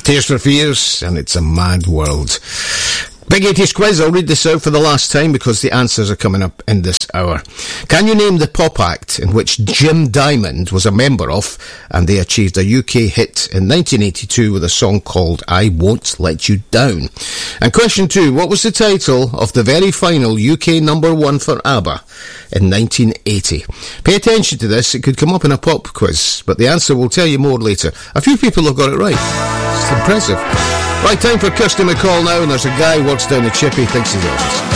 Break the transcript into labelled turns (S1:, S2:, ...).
S1: Tears for Fears, and It's a Mad World. Big 80s quiz. I'll read this out for the last time because the answers are coming up in this hour. Can you name the pop act in which Jim Diamond was a member of, and they achieved a UK hit in 1982 with a song called I Won't Let You Down? And question 2, what was the title of the very final UK number 1 for ABBA in 1980? Pay attention to this, it could come up in a pop quiz, but the answer will tell you more later. A few people have got it right. It's impressive. Right, time for Kirsty MacColl now, and there's a guy who works down the Chippy, thinks he's Elvis.